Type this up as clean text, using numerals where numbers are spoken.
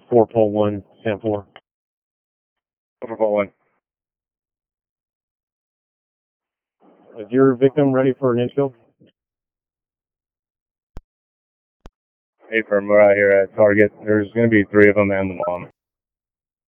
4 pole 1, stand 4. 4 pole 1. Is your victim ready for an infield? Hey, firm, we're out here at Target. There's going to be 3 of them and the mom.